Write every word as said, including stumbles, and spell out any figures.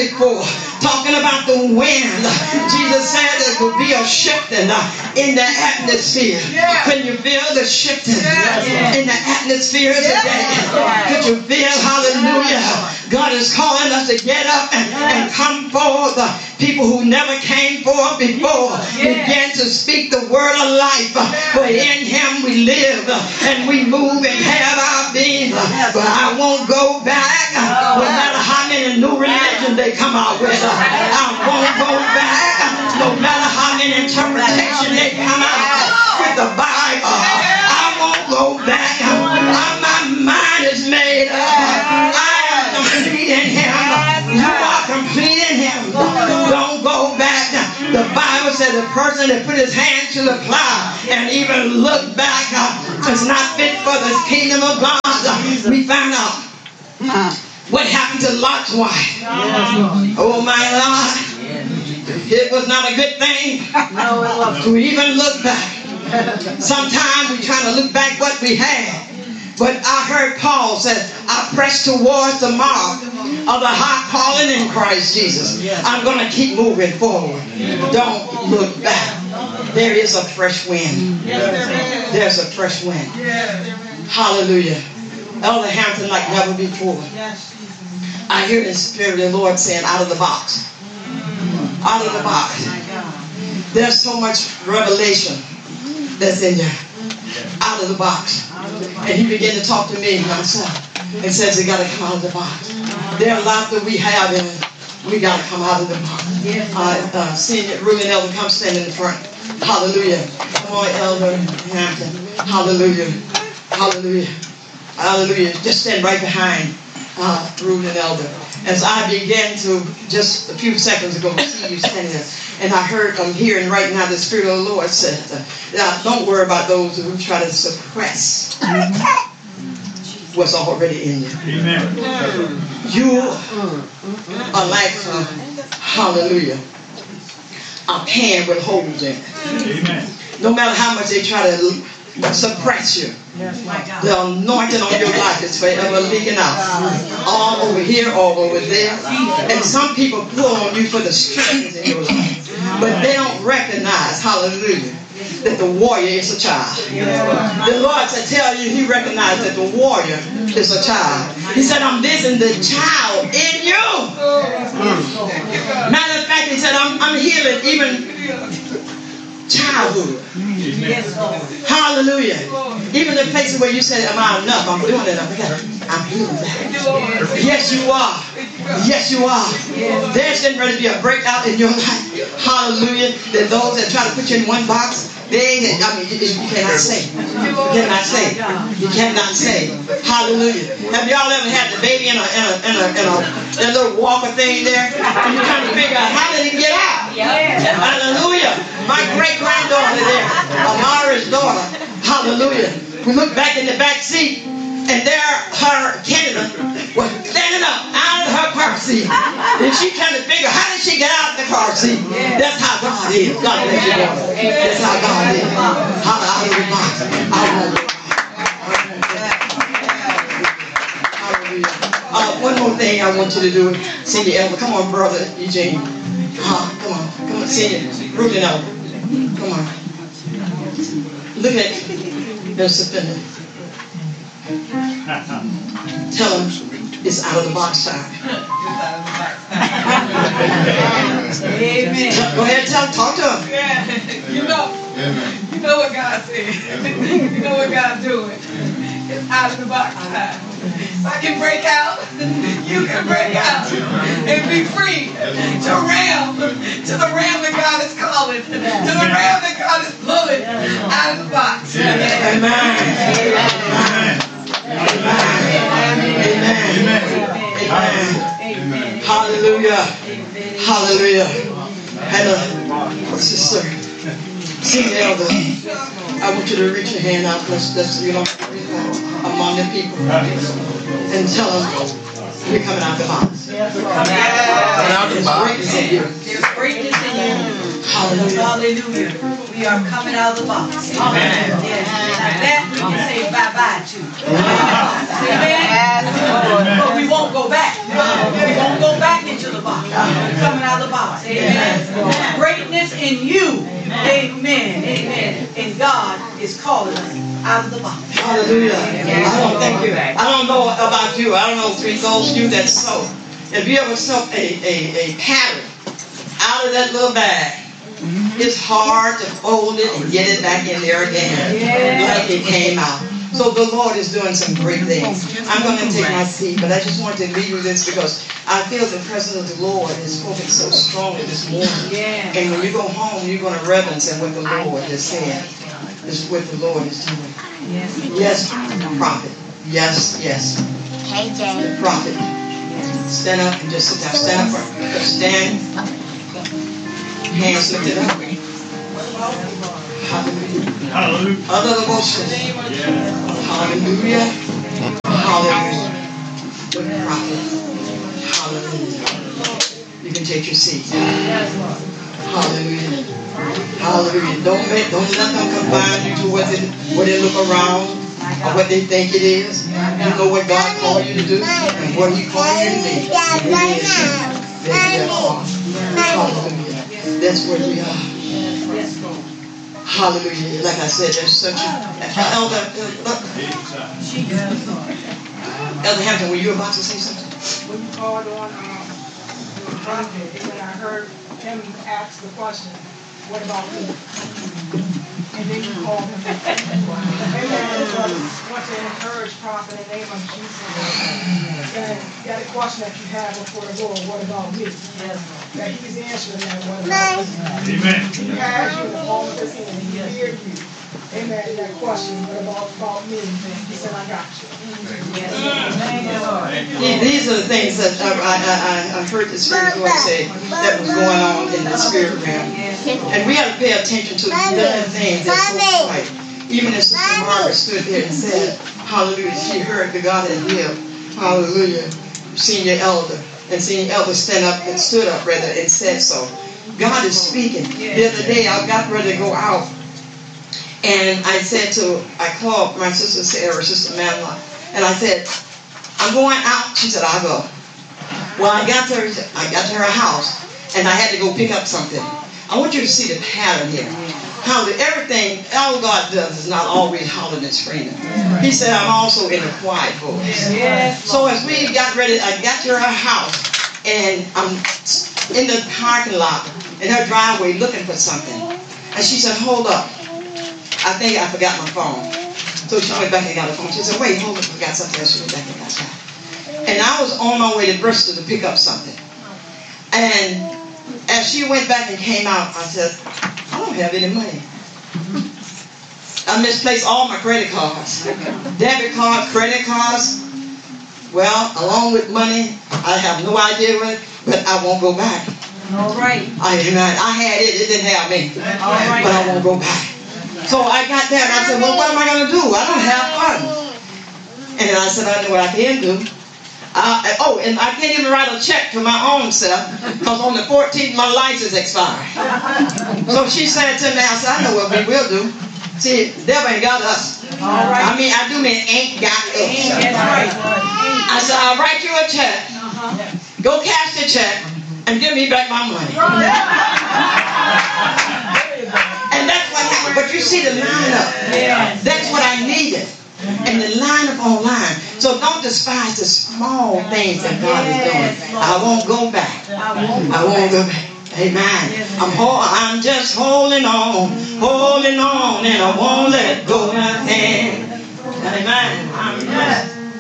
magic for? Talking about the wind. Jesus said there would be a shifting in the atmosphere. Can you feel the shifting in the atmosphere today? Could you feel, hallelujah, God is calling us to get up and, and come forth. People who never came forth before begin to speak the word of life. For in him we live and we move and have our being. But I won't go back, no matter how many new religions they come out with. I won't go back, no matter how many interpretations they come out with the Bible. I won't go back. My mind is made up. I am complete in him. You are complete in him. Don't go back. The Bible said the person that put his hand to the plow and even look back is not fit for the kingdom of God. We found out what happened to Lot's wife. Oh my God. It was not a good thing to even look back. Sometimes we try to look back what we had. But I heard Paul said, I press towards the mark of the high calling in Christ Jesus. I'm going to keep moving forward. Don't look back. There is a fresh wind. There's a fresh wind. Hallelujah. Elder Hampton like never before. I hear the Spirit of the Lord saying, out of the box. Out of the box. There's so much revelation that's in there. Out of the box. And he began to talk to me myself and says, you got to come out of the box. There are a lot that we have in it. We got to come out of the box. Uh, uh, Senior Ruben Elder, come stand in the front. Hallelujah. Come on, Elder Hampton. Hallelujah. Hallelujah. Hallelujah. Just stand right behind uh, Ruben Elder. As I began to, just a few seconds ago, see you standing there. And I heard, I'm hearing right now the Spirit of the Lord said, uh, don't worry about those who try to suppress what's already in you. Amen. You are like, uh, hallelujah, a pan with holes in it. Amen. No matter how much they try to suppress you, the anointing on your life is forever leaking out. All over here, all over there. And some people pull on you for the strength in your life. But they don't recognize, hallelujah, that the warrior is a child. The Lord said, tell you, he recognized that the warrior is a child. He said, I'm visiting the child in you. Matter of fact, he said, I'm, I'm healing even childhood. Hallelujah. Even the places where you said, am I enough? I'm doing it. I'm healing that. Yes, you are. Yes, you are. There's getting ready to be a breakout in your life. Hallelujah. That those that try to put you in one box, they ain't, I mean, you, you cannot say. You cannot say. You cannot say. Hallelujah. Have y'all ever had the baby in a, in a, in a, in a, in a little walker thing there? And you're trying to figure out how did it get out? Hallelujah. My great-granddaughter there, Amara's daughter. Hallelujah. We look back in the back seat, and there her Canada was standing up out of her car seat. And she trying to figure, how did she get out of the car seat? That's how God is. God bless you, daughter. That's how God is. How out of the box. Hallelujah. Uh, one more thing I want you to do. Senior Elder. Come on, brother Eugene. Uh, come on. Come on, Senior. Ruben Elder. Come on. Look at Mister Finley. Tell him it's out of the box time. Amen. Go ahead, tell him, talk to him. Yeah. You know, you know what God said. You know what God's doing. It's out of the box time. If I can break out, you can break out and be free to ram, to the ram that God is calling, to the ram that God is pulling out of the box. Amen. Amen. Amen. Amen. Hallelujah. Hallelujah. And uh, sister, senior elder, I want you to reach your hand out. Let's, let's you know, among the people and tell them we're coming out the box. Coming out the box. There's greatness in you. There's greatness in you. Hallelujah. Hallelujah. We are coming out of the box. Amen. Yes. That we can say bye-bye to. Amen. But we won't go back. We won't go back into the box. in you. Amen. Amen. And God is calling us out of the box. Hallelujah. I don't think you. I don't know about you. I don't know for those of you that sew. If you ever sew a, a, a pattern out of that little bag, it's hard to fold it and get it back in there again like it came out. So the Lord is doing some great things. I'm going to take my seat, but I just wanted to leave you this because I feel the presence of the Lord has spoken so strongly this morning. And when you go home, you're going to reverence in what the Lord has said. This is what the Lord is doing. Yes, prophet. Yes, yes. K J. Prophet. Stand up and just sit down. Stand up. Stand. Hands lifted up. Hallelujah. Hallelujah. Other devotion. Hallelujah. Hallelujah. Good prophet. Hallelujah. You can take your seat. Hallelujah. Hallelujah. Don't make, don't let them combine you to what they, what they look around or what they think it is. You know what God called you to do and what He called you to be. It is that heart. Hallelujah. That's where we are. Hallelujah. Like I said, there's such a elder. Look. Elder Hampton, were you about to say something? When you called on um, the prophet, and when I heard him ask the question, what about me? And then you called him. Amen. I want to encourage prophet in the name of Jesus. And that question that you have before the Lord, what about me? That He's answering that, what about me? Amen. He has you in the palm of His hand. He hears you. Amen. That question, what about, about me? He said, I got you. Yeah, these are the things that I, I, I, I heard the Spirit Lord say that was going on in the spirit realm. And we have to pay attention to the different things that's so right. Even as Sister Margaret stood there and said, hallelujah, she heard the God that lived. Hallelujah. Senior elder. And senior elder stand up and stood up rather and said so. God is speaking. The other day I got ready to go out. And I said to, I called my sister Sarah, Sister Madeline, and I said, I'm going out. She said, I'll go. Well, I got to her, I got to her house, and I had to go pick up something. I want you to see the pattern here. How that everything, all God does is not always hollering and screaming. He said, I'm also in a quiet voice. So as we got ready, I got to her house, and I'm in the parking lot, in her driveway, looking for something. And she said, hold up. I think I forgot my phone. So she went back and got her phone. She said, wait, hold up, I forgot something else. She went back and got that. And I was on my way to Bristol to pick up something. And as she went back and came out, I said, I don't have any money. I misplaced all my credit cards. Debit cards, credit cards. Well, along with money, I have no idea what, but I won't go back. All right. I, I had it, it didn't have me. All right. But I won't go back. So I got there and I said, well, what am I going to do? I don't have funds. And then I said, I know what I can do. Uh, oh, and I can't even write a check to my own self because on the fourteenth my license expired. So she said to me, I said, I know what we will do. See, the devil ain't got us. All right. I mean, I do mean ain't got us. That's right. I said, I'll write you a check. Go cash the check and give me back my money. And that's what happened. But you see the lineup. That's what I needed. And the line up on line. So don't despise the small things that God is doing. I won't go back. I won't go back. Amen. I'm ho- I'm just holding on, holding on, and I won't let go of my hand. Amen. I'm just